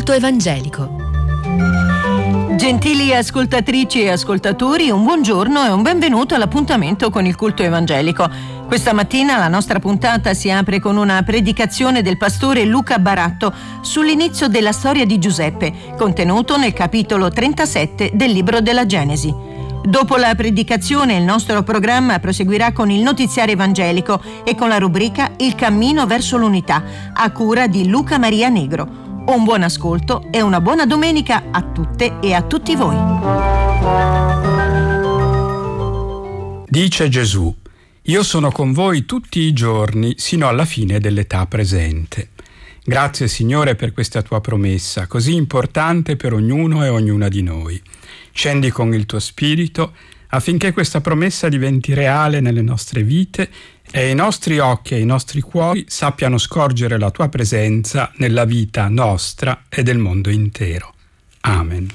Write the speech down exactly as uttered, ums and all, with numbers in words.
culto evangelico. Gentili ascoltatrici e ascoltatori, un buongiorno e un benvenuto all'appuntamento con il culto evangelico. Questa mattina la nostra puntata si apre con una predicazione del pastore Luca Baratto sull'inizio della storia di Giuseppe, contenuto nel capitolo trentasette del libro della Genesi. Dopo la predicazione il nostro programma proseguirà con il notiziario evangelico e con la rubrica Il cammino verso l'unità, a cura di Luca Maria Negro. Un buon ascolto e una buona domenica a tutte e a tutti voi. Dice Gesù: io sono con voi tutti i giorni sino alla fine dell'età presente. Grazie Signore per questa tua promessa, così importante per ognuno e ognuna di noi. Scendi con il tuo Spirito affinché questa promessa diventi reale nelle nostre vite e i nostri occhi e i nostri cuori sappiano scorgere la tua presenza nella vita nostra e del mondo intero. Amen.